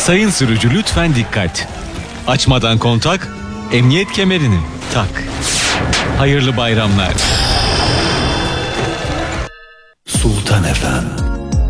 Sayın sürücü lütfen dikkat. Açmadan kontak, emniyet kemerini tak. Hayırlı bayramlar. Sultan FM